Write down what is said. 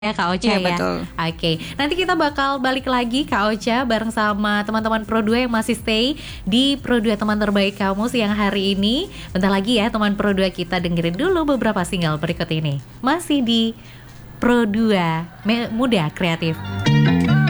ya Kak Ocha Iya, ya. betul. Oke, nanti kita bakal balik lagi Kak Ocha bareng sama teman-teman Pro 2 yang masih stay di Pro 2 teman terbaik kamu siang hari ini. Bentar lagi ya teman Pro 2, kita dengerin dulu beberapa single berikut ini. Masih di Pro 2 Muda Kreatif.